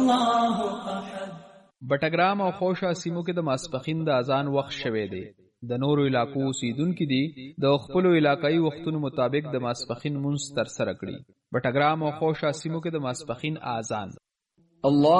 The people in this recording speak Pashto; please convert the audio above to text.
بټګرام او خوشا سیمو کې د ماسپخین د اذان وخت شوی دی. د نورو علاقو اوسیدونکي دي د خپلو علاقایي وختونو مطابق د ماسپخین مونځ ترسره کړي. بټګرام او خوشا سیمو کې د ماسپخین اذان. الله